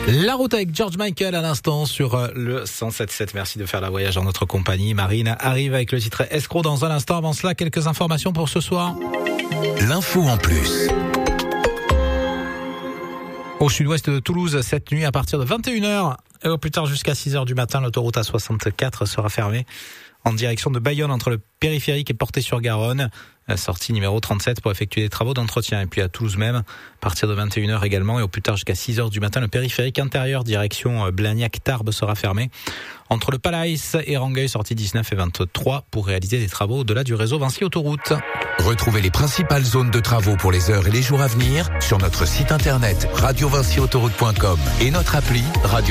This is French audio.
La route avec George Michael à l'instant sur le 107.7. Merci de faire la voyage en notre compagnie. Marine arrive avec le titre Escroc dans un instant. Avant cela, quelques informations pour ce soir. L'info en plus. Au sud-ouest de Toulouse, cette nuit à partir de 21h et au plus tard jusqu'à 6h du matin, l'autoroute A64 sera fermée en direction de Bayonne entre le périphérique et Portet-sur-Garonne. Sortie numéro 37 pour effectuer des travaux d'entretien. Et puis à Toulouse même, à partir de 21h également et au plus tard jusqu'à 6h du matin, le périphérique intérieur direction Blagnac-Tarbes sera fermé. Entre le Palais et Rangueil, sortie 19 et 23 pour réaliser des travaux au-delà du réseau Vinci Autoroute. Retrouvez les principales zones de travaux pour les heures et les jours à venir sur notre site internet radiovinciautoroute.com et notre appli Radio